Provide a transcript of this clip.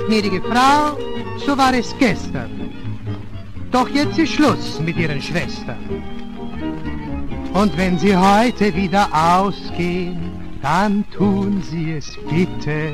gnädige Frau, so war es gestern. Doch jetzt ist Schluss mit Ihren Schwestern. Und wenn Sie heute wieder ausgehen, dann tun Sie es bitte